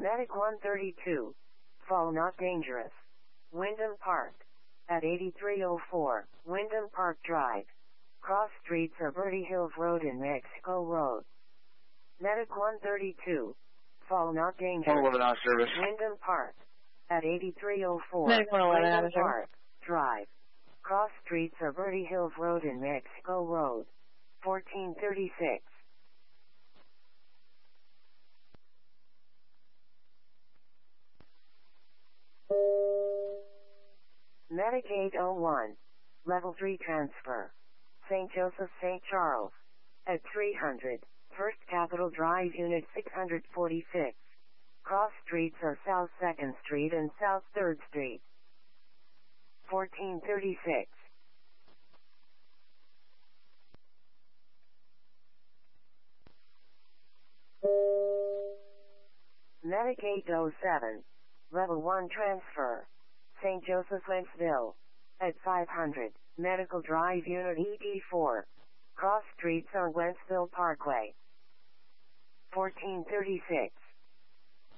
Medic 132. Fall not dangerous. Wyndham Park. At 8304, Wyndham Park Drive. Cross streets are Bertie Hills Road and Mexico Road. Medic 132. Fall not dangerous. 111 out of service. Wyndham Park. At 8304, Medic 111 out Wyndham of service. Park Drive. Cross streets are Bertie Hills Road and Mexico Road. 1436. Medic 801. Level 3 transfer. St. Joseph, St. Charles. At 300. First Capitol Drive Unit 646. Cross streets are South 2nd Street and South 3rd Street. 1436. Medic 807. Level 1 transfer. St. Joseph, Wentzville. At 500. Medical Drive Unit ED4. Cross streets on Wentzville Parkway. 1436.